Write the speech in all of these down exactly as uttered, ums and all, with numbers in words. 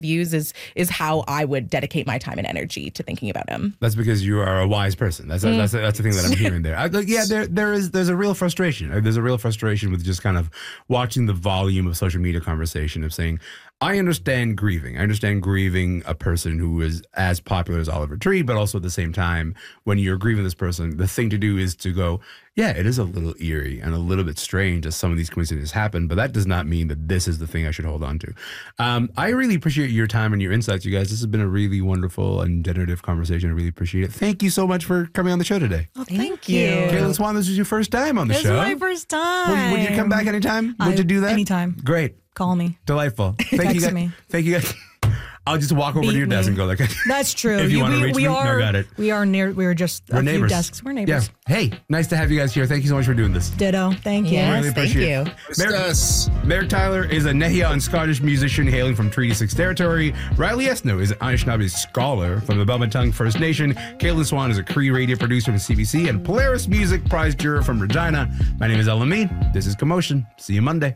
views is is how I would dedicate my time and energy to thinking about him. That's because you are a wise person. That's mm. that's that's the thing that I'm hearing there. I, yeah, there there is there's a real frustration. There's a real frustration with just kind of watching the volume of social media conversation of saying, I understand grieving. I understand grieving a person who is as popular as Oliver Tree, but also at the same time, when you're grieving this person, the thing to do is to go, yeah, it is a little eerie and a little bit strange that some of these coincidences happen, but that does not mean that this is the thing I should hold on to. Um, I really appreciate your time and your insights, you guys. This has been a really wonderful and generative conversation. I really appreciate it. Thank you so much for coming on the show today. Oh, thank, thank you. Caitlin Swan, this is your first time on the this show. This is my first time. Would, would you come back anytime? Would I, you do that? Anytime. Great. Call me. Delightful. Thank Text you guys. me. Thank you guys. I'll just walk over Beat to your me. desk and go like, that's true. If you, you want to reach we me, are, no, got it. We are near, we are just We're a neighbors. few desks. We're neighbors. Yeah. Hey, nice to have you guys here. Thank you so much for doing this. Ditto. Thank you. Yes, really appreciate thank it. you. Merrick, Merrick Tyler is a Nehia and Scottish musician hailing from Treaty six territory. Riley Esno is an Anishinaabe scholar from the Belmatong First Nation. Caitlin Swan is a Cree radio producer from C B C and Polaris Music Prize juror from Regina. My name is Ella Mean. This is Commotion. See you Monday.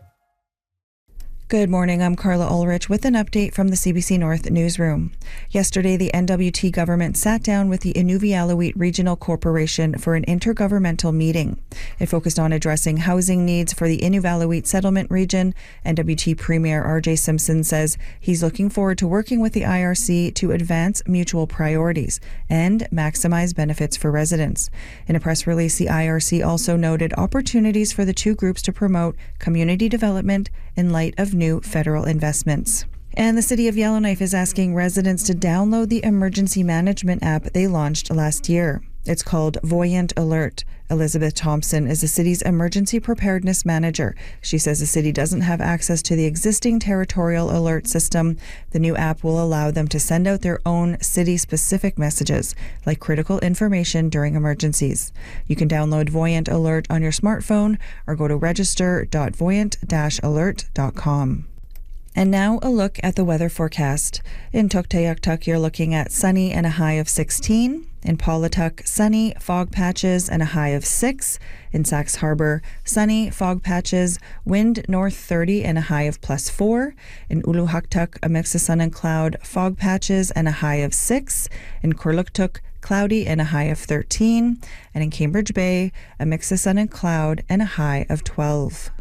Good morning, I'm Carla Ulrich with an update from the C B C North newsroom. Yesterday, the N W T government sat down with the Inuvialuit Regional Corporation for an intergovernmental meeting. It focused on addressing housing needs for the Inuvialuit settlement region. N W T Premier R J Simpson says he's looking forward to working with the I R C to advance mutual priorities and maximize benefits for residents. In a press release, the I R C also noted opportunities for the two groups to promote community development in light of new federal investments. And the city of Yellowknife is asking residents to download the emergency management app they launched last year. It's called Voyant Alert. Elizabeth Thompson is the city's emergency preparedness manager. She says the city doesn't have access to the existing territorial alert system. The new app will allow them to send out their own city-specific messages, like critical information during emergencies. You can download Voyant Alert on your smartphone or go to register dot voyant dash alert dot com. And now a look at the weather forecast. In Tuktoyaktuk, you're looking at sunny and a high of sixteen. In Paulatuk, sunny, fog patches, and a high of six. In Sax Harbor, sunny, fog patches, wind north thirty and a high of plus four. In Uluhaktuk, a mix of sun and cloud, fog patches, and a high of six. In Korluktuk, cloudy and a high of thirteen. And in Cambridge Bay, a mix of sun and cloud and a high of twelve.